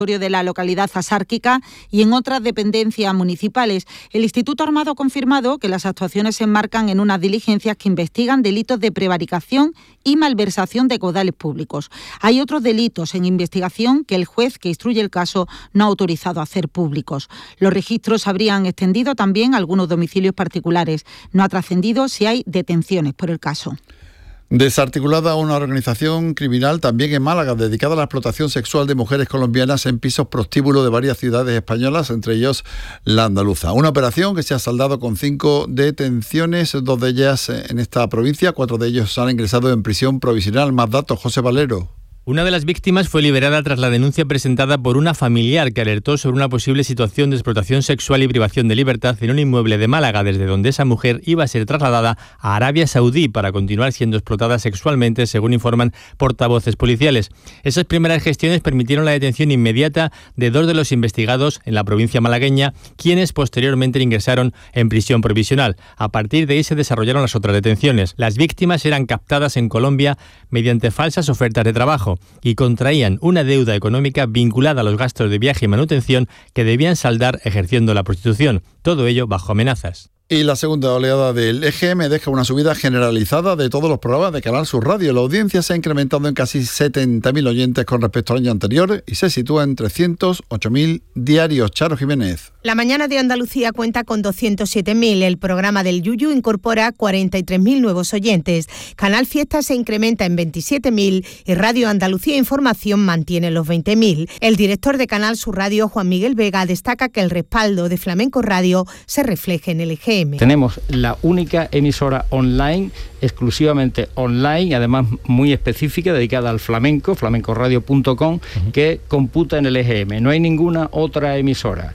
de la localidad asárquica y en otras dependencias municipales. El Instituto Armado ha confirmado que las actuaciones se enmarcan en unas diligencias que investigan delitos de prevaricación y malversación de caudales públicos. Hay otros delitos en investigación que el juez que instruye el caso no ha autorizado a hacer públicos. Los registros habrían extendido también a algunos domicilios particulares. No ha trascendido si hay detenciones por el caso. Desarticulada una organización criminal también en Málaga dedicada a la explotación sexual de mujeres colombianas en pisos prostíbulos de varias ciudades españolas, entre ellos la andaluza. Una operación que se ha saldado con 5 detenciones, 2 de ellas en esta provincia, 4 de ellos han ingresado en prisión provisional. Más datos, José Valero. Una de las víctimas fue liberada tras la denuncia presentada por una familiar que alertó sobre una posible situación de explotación sexual y privación de libertad en un inmueble de Málaga, desde donde esa mujer iba a ser trasladada a Arabia Saudí para continuar siendo explotada sexualmente, según informan portavoces policiales. Esas primeras gestiones permitieron la detención inmediata de 2 de los investigados en la provincia malagueña, quienes posteriormente ingresaron en prisión provisional. A partir de ahí se desarrollaron las otras detenciones. Las víctimas eran captadas en Colombia mediante falsas ofertas de trabajo y contraían una deuda económica vinculada a los gastos de viaje y manutención que debían saldar ejerciendo la prostitución. Todo ello bajo amenazas. Y la segunda oleada del EGM deja una subida generalizada de todos los programas de Canal Sur Radio. La audiencia se ha incrementado en casi 70.000 oyentes con respecto al año anterior y se sitúa en 308.000 diarios. Charo Jiménez. La mañana de Andalucía cuenta con 207.000. El programa del Yuyu incorpora 43.000 nuevos oyentes. Canal Fiesta se incrementa en 27.000 y Radio Andalucía Información mantiene los 20.000. El director de Canal Sur Radio, Juan Miguel Vega, destaca que el respaldo de Flamenco Radio se refleja en el EGM. Tenemos la única emisora online, exclusivamente online, además muy específica, dedicada al flamenco, flamencoradio.com, que computa en el EGM. No hay ninguna otra emisora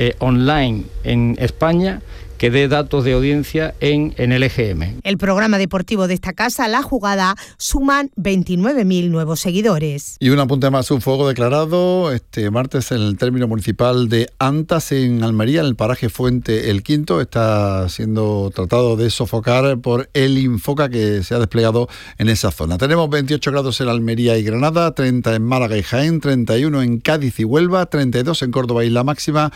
online en España que dé datos de audiencia en el EGM. El programa deportivo de esta casa, La Jugada, suman 29.000 nuevos seguidores. Y un apunte más, un fuego declarado este martes en el término municipal de Antas, en Almería, en el paraje Fuente El Quinto. Está siendo tratado de sofocar por el Infoca que se ha desplegado en esa zona. Tenemos 28 grados en Almería y Granada, 30 en Málaga y Jaén, 31 en Cádiz y Huelva, 32 en Córdoba y la máxima,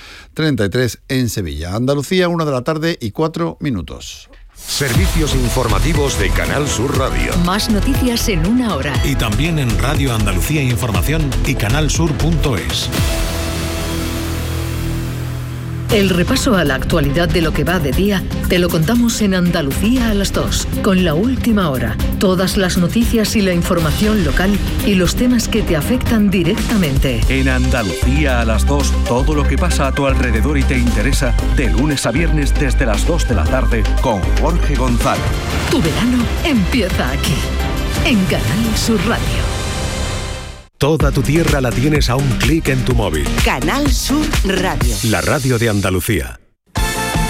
33 en Sevilla. Andalucía, 1 de la tarde y 4 minutos. Servicios informativos de Canal Sur Radio. Más noticias en 1 hora. Y también en Radio Andalucía Información y canalsur.es. El repaso a la actualidad de lo que va de día te lo contamos en Andalucía a las 2, con La Última Hora. Todas las noticias y la información local y los temas que te afectan directamente. En Andalucía a las 2, todo lo que pasa a tu alrededor y te interesa, de lunes a viernes desde las 2 de la tarde, con Jorge González. Tu verano empieza aquí, en Canal Sur Radio. Toda tu tierra la tienes a un clic en tu móvil. Canal Sur Radio. La radio de Andalucía.